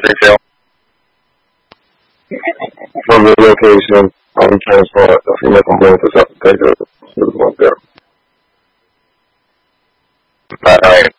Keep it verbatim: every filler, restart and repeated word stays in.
retail. From the location, I will transport a female complaint to South Texas. Alright.